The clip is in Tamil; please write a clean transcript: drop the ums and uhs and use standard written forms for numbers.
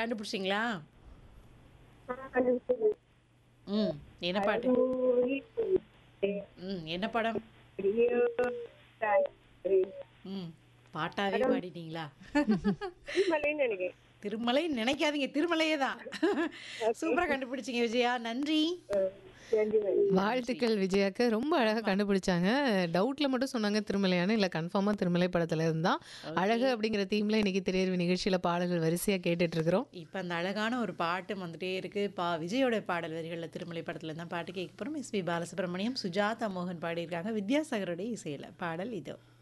கண்டுபிடிச்சிங்களா? கண்டுபிடிச்சது. ம். என்ன பாட்டு? அழகூரி என்ன படம்? அப்படியோ தாய். ம். பாட்டாவே படம் பாடிட்டீங்களா? திருமலைன்னு நினைக்கிறேன். திருமலை நினைக்காதீங்க. திருமலையே தான். ஓகே. சூப்பரா கண்டுபிடிச்சீங்க விஜயா. நன்றி. நன்றி மேடம். நன்றி. வாழ்த்துக்கள் விஜயாக்கு. ரொம்ப அழகா ஆமா. கண்டுபிடிச்சாங்க. டவுட்ல மட்டும் சொன்னாங்க திருமலையான்னு. இல்ல கன்ஃபார்மா திருமலை படத்துல இருந்தா. ஓகே. அழகு அப்படிங்கிற தீம்ல இன்னைக்கு திரையரங்கு நிகழ்ச்சியில பாடல்கள் வரிசையா கேட்டுட்டு இருக்கிறோம். இப்ப அந்த அழகான ஒரு பாட்டு வந்துட்டே இருக்கு. விஜயோட பாடல் வரிகள்ல திருமலை படத்துல தான் பாட்டு கேட்க போறோம். எஸ்பி பாலசுப்ரமணியம், சுஜாதா மோகன் பாடியிருக்காங்க. வித்யாசாகருடைய இசையில பாடல் இதோ.